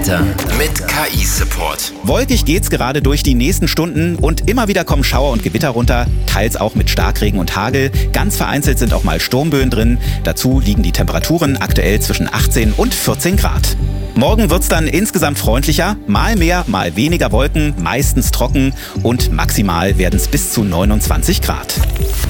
Wetter mit KI-Support. Wolkig geht's gerade durch die nächsten Stunden und immer wieder kommen Schauer und Gewitter runter, teils auch mit Starkregen und Hagel. Ganz vereinzelt sind auch mal Sturmböen drin. Dazu liegen die Temperaturen aktuell zwischen 18 und 14 Grad. Morgen wird's dann insgesamt freundlicher, mal mehr, mal weniger Wolken, meistens trocken und maximal werden es bis zu 29 Grad.